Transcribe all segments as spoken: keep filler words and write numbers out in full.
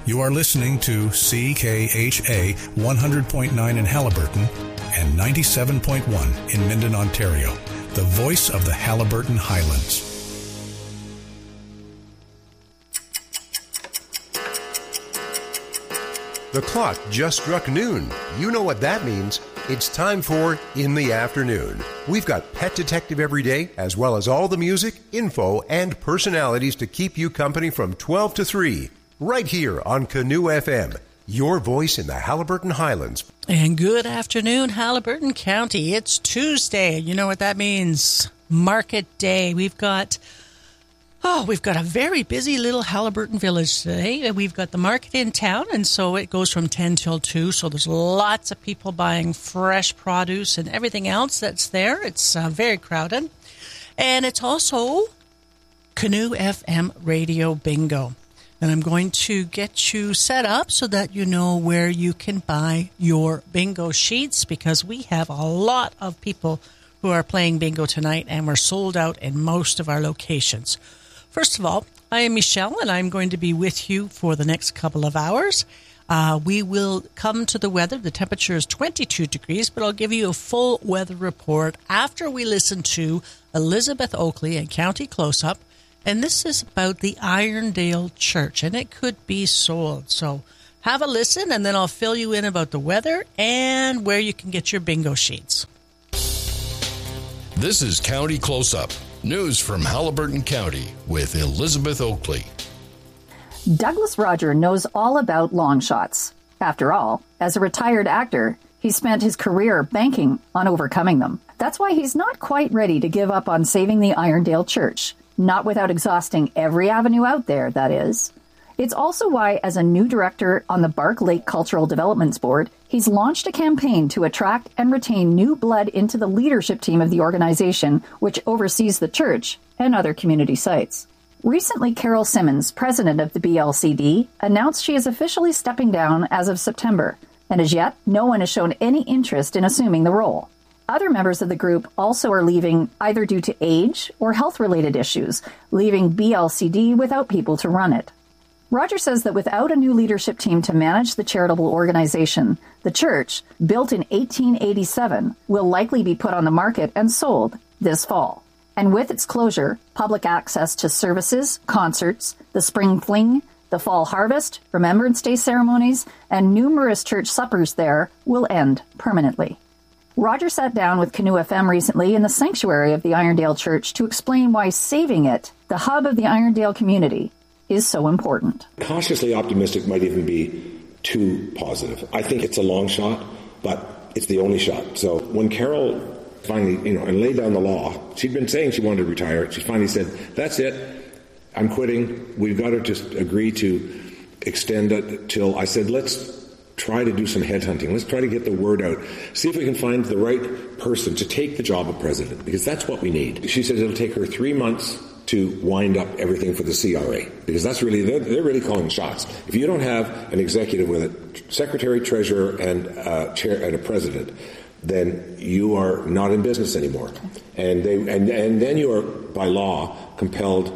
You are listening to C K H A one hundred point nine in Haliburton and ninety-seven point one in Minden, Ontario, the voice of the Haliburton Highlands. The clock just struck noon. You know what that means. It's time for In the Afternoon. We've got Pet Detective every day, as well as all the music, info, and personalities to keep you company from twelve to three. Right here on Canoe F M, your voice in the Haliburton Highlands. And good afternoon, Haliburton County. It's Tuesday. You know what that means. Market day. We've got, oh, we've got a very busy little Haliburton village today. We've got the market in town, and so it goes from ten till two. So there's lots of people buying fresh produce and everything else that's there. It's uh, very crowded. And it's also Canoe F M Radio Bingo. And I'm going to get you set up so that you know where you can buy your bingo sheets, because we have a lot of people who are playing bingo tonight, and we're sold out in most of our locations. First of all, I am Michelle, and I'm going to be with you for the next couple of hours. Uh, we will come to the weather. The temperature is twenty-two degrees, but I'll give you a full weather report after we listen to Elizabeth Oakley and County Close-Up. And this is about the Irondale Church, and it could be sold. So have a listen, and then I'll fill you in about the weather and where you can get your bingo sheets. This is County Close-Up, news from Haliburton County with Elizabeth Oakley. Douglas Roger knows all about long shots. After all, as a retired actor, he spent his career banking on overcoming them. That's why he's not quite ready to give up on saving the Irondale Church. Not without exhausting every avenue out there, that is. It's also why, as a new director on the Bark Lake Cultural Developments Board, he's launched a campaign to attract and retain new blood into the leadership team of the organization, which oversees the church and other community sites. Recently, Carol Simmons, president of the B L C D, announced she is officially stepping down as of September, and as yet, no one has shown any interest in assuming the role. Other members of the group also are leaving either due to age or health-related issues, leaving B L C D without people to run it. Roger says that without a new leadership team to manage the charitable organization, the church, built in eighteen eighty-seven, will likely be put on the market and sold this fall. And with its closure, public access to services, concerts, the spring fling, the fall harvest, Remembrance Day ceremonies, and numerous church suppers there will end permanently. Roger sat down with Canoe F M recently in the sanctuary of the Irondale Church to explain why saving it, the hub of the Irondale community, is so important. Cautiously optimistic might even be too positive. I think it's a long shot, but it's the only shot. So when Carol finally, you know, and laid down the law, she'd been saying she wanted to retire. She finally said, that's it, I'm quitting. We've got to just agree to extend it till, I said, let's try to do some headhunting. Let's try to get the word out. See if we can find the right person to take the job of president, because that's what we need. She said it'll take her three months to wind up everything for the C R A, because that's really, they're, they're really calling shots. If you don't have an executive with a secretary, treasurer, and uh, chair and a president, then you are not in business anymore. And they and, and then you are, by law, compelled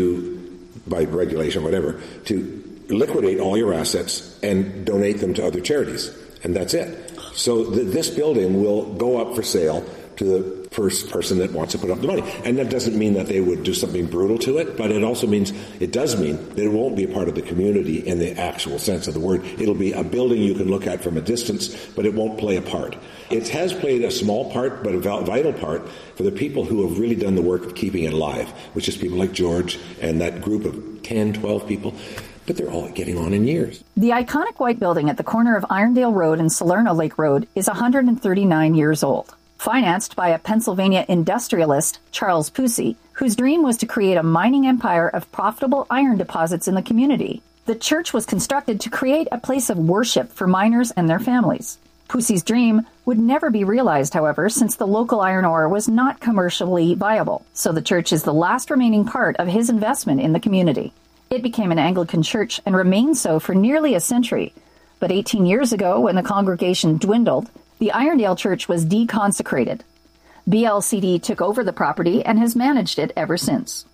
to, by regulation or whatever, to liquidate all your assets and donate them to other charities. And that's it. So th- this building will go up for sale to the first person that wants to put up the money. And that doesn't mean that they would do something brutal to it, but it also means, it does mean that it won't be a part of the community in the actual sense of the word. It'll be a building you can look at from a distance, but it won't play a part. It has played a small part, but a vital part for the people who have really done the work of keeping it alive, which is people like George and that group of ten, twelve people. But they're all getting on in years. The iconic white building at the corner of Irondale Road and Salerno Lake Road is one hundred thirty-nine years old. Financed by a Pennsylvania industrialist, Charles Pusey, whose dream was to create a mining empire of profitable iron deposits in the community. The church was constructed to create a place of worship for miners and their families. Pusey's dream would never be realized, however, since the local iron ore was not commercially viable, so the church is the last remaining part of his investment in the community. It became an Anglican church and remained so for nearly a century. But eighteen years ago, when the congregation dwindled, the Irondale Church was deconsecrated. B L C D took over the property and has managed it ever since.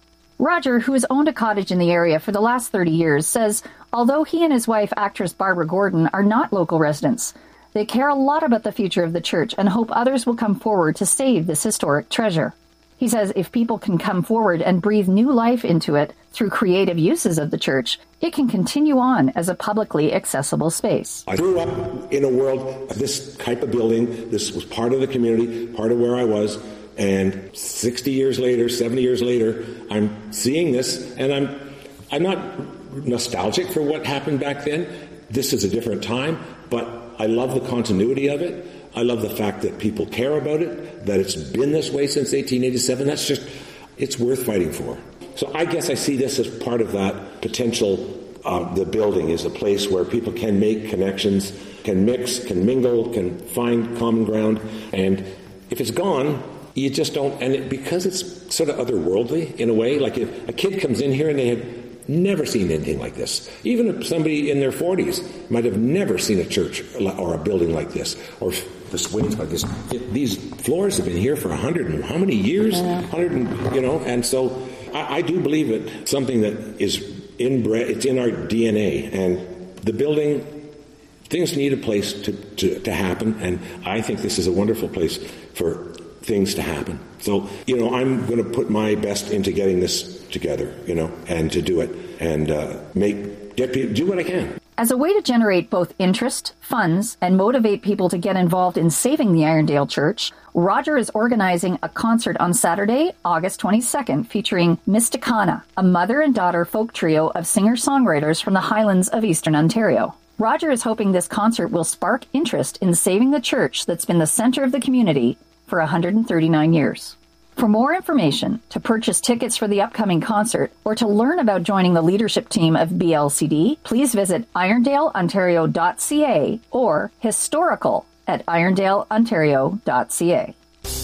Roger, who has owned a cottage in the area for the last thirty years, says although he and his wife, actress Barbara Gordon, are not local residents, they care a lot about the future of the church and hope others will come forward to save this historic treasure. He says if people can come forward and breathe new life into it through creative uses of the church, it can continue on as a publicly accessible space. I grew up in a world of this type of building. This was part of the community, part of where I was. And sixty years later, seventy years later, I'm seeing this, and I'm I'm not nostalgic for what happened back then. This is a different time, but I love the continuity of it. I love the fact that people care about it, that it's been this way since eighteen eighty-seven. That's just, it's worth fighting for. So I guess I see this as part of that potential. Uh, the building is a place where people can make connections, can mix, can mingle, can find common ground. And if it's gone, you just don't, and it, because it's sort of otherworldly in a way, like if a kid comes in here and they have never seen anything like this, even if somebody in their forties might have never seen a church or a building like this, or the swings like this. It, these floors have been here for a hundred and how many years? Hundred and, you know, and so I, I do believe it. Something that is inbred, it's in our D N A, and the building. Things need a place to, to, to happen, and I think this is a wonderful place for things to happen. So, you know, I'm going to put my best into getting this together, you know, and to do it and uh, make get do what I can. As a way to generate both interest, funds, and motivate people to get involved in saving the Irondale Church, Roger is organizing a concert on Saturday, August twenty-second, featuring Mysticana, a mother and daughter folk trio of singer-songwriters from the Highlands of Eastern Ontario. Roger is hoping this concert will spark interest in saving the church that's been the center of the community for one hundred thirty-nine years. For more information, to purchase tickets for the upcoming concert, or to learn about joining the leadership team of B L C D, please visit irondale ontario dot c a or historical at irondale ontario dot c a.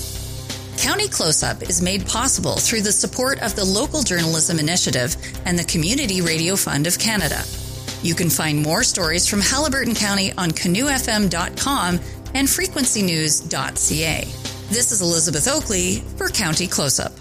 County Close-Up is made possible through the support of the Local Journalism Initiative and the Community Radio Fund of Canada. You can find more stories from Haliburton County on canoe f m dot com and frequency news dot c a. This is Elizabeth Oakley for County Close-Up.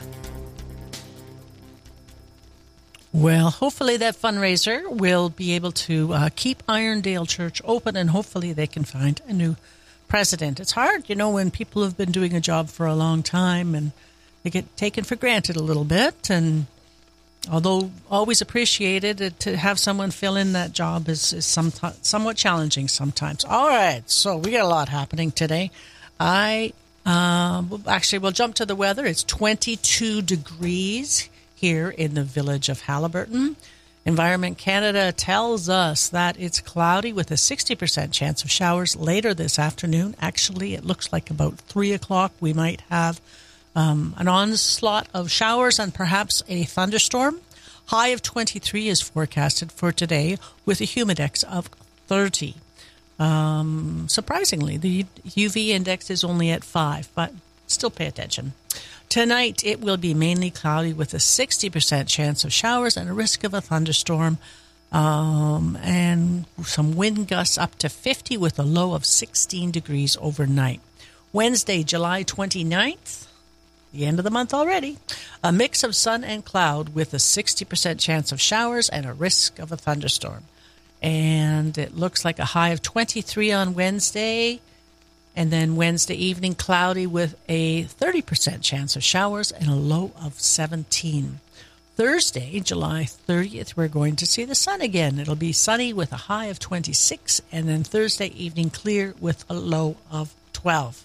Well, hopefully that fundraiser will be able to uh, keep Irondale Church open, and hopefully they can find a new president. It's hard, you know, when people have been doing a job for a long time and they get taken for granted a little bit. And although always appreciated, to have someone fill in that job is, is some, somewhat challenging sometimes. All right, so we got a lot happening today. I uh, actually will jump to the weather. It's twenty-two degrees here in the village of Haliburton. Environment Canada tells us that it's cloudy with a sixty percent chance of showers later this afternoon. Actually, it looks like about three o'clock we might have um, an onslaught of showers and perhaps a thunderstorm. High of twenty-three is forecasted for today with a humidex of thirty. Um, surprisingly, the U V index is only at five, but still pay attention. Tonight, it will be mainly cloudy with a sixty percent chance of showers and a risk of a thunderstorm, um, and some wind gusts up to fifty with a low of sixteen degrees overnight. Wednesday, July twenty-ninth, the end of the month already, a mix of sun and cloud with a sixty percent chance of showers and a risk of a thunderstorm. And it looks like a high of twenty-three on Wednesday. And then Wednesday evening, cloudy with a thirty percent chance of showers and a low of seventeen. Thursday, July thirtieth, we're going to see the sun again. It'll be sunny with a high of twenty-six, and then Thursday evening, clear with a low of twelve.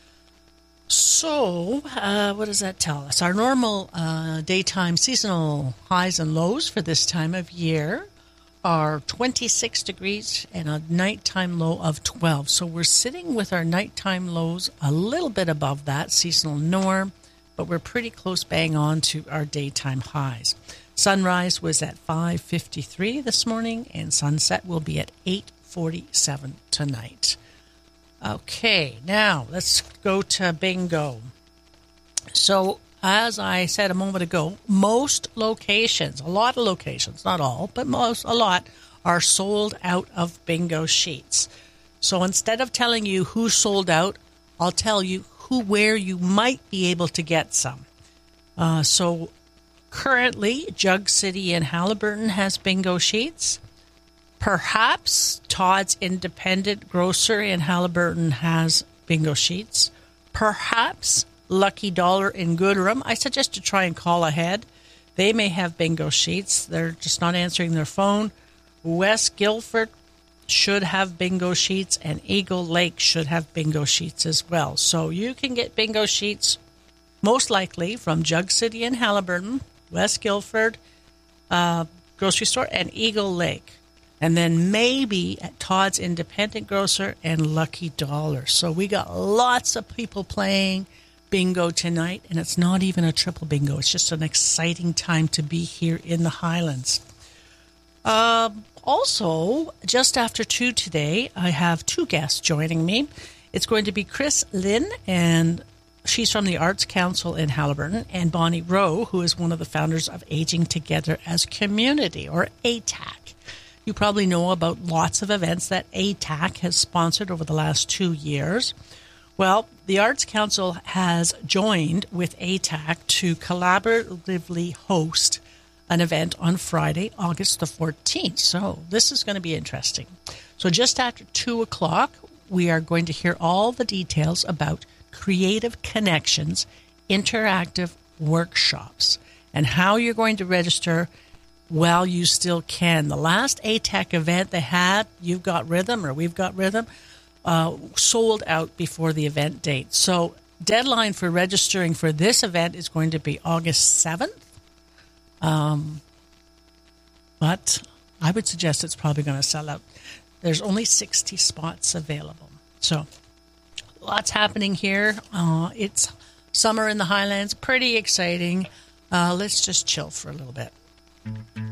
So, uh, what does that tell us? Our normal uh, daytime seasonal highs and lows for this time of year are twenty-six degrees and a nighttime low of twelve. So we're sitting with our nighttime lows a little bit above that seasonal norm, but we're pretty close bang on to our daytime highs. Sunrise was at five fifty-three this morning, and sunset will be at eight forty-seven tonight. Okay, now let's go to bingo. So, as I said a moment ago, most locations, a lot of locations, not all, but most, a lot, are sold out of bingo sheets. So instead of telling you who sold out, I'll tell you who, where you might be able to get some. Uh, so Currently, Jug City in Haliburton has bingo sheets. Perhaps Todd's Independent Grocer in Haliburton has bingo sheets. Perhaps Lucky Dollar in Goodrum. I suggest you try and call ahead. They may have bingo sheets. They're just not answering their phone. West Guilford should have bingo sheets, and Eagle Lake should have bingo sheets as well. So you can get bingo sheets most likely from Jug City in Haliburton, West Guilford uh, Grocery Store, and Eagle Lake. And then maybe at Todd's Independent Grocer and Lucky Dollar. So we got lots of people playing bingo tonight, and it's not even a triple bingo. It's just an exciting time to be here in the Highlands. Um, also, just after two today, I have two guests joining me. It's going to be Chris Lynn, and she's from the Arts Council in Haliburton, and Bonnie Rowe, who is one of the founders of Aging Together as Community, or A T A C. You probably know about lots of events that A T A C has sponsored over the last two years. Well, the Arts Council has joined with A T A C to collaboratively host an event on Friday, August the fourteenth. So this is going to be interesting. So just after two o'clock, we are going to hear all the details about Creative Connections interactive workshops and how you're going to register while you still can. The last A T A C event they had, You've Got Rhythm, or We've Got Rhythm, uh, sold out before the event date. So deadline for registering for this event is going to be August seventh. Um, but I would suggest it's probably going to sell out. There's only sixty spots available. So lots happening here. Uh, it's summer in the Highlands, pretty exciting. Uh, let's just chill for a little bit.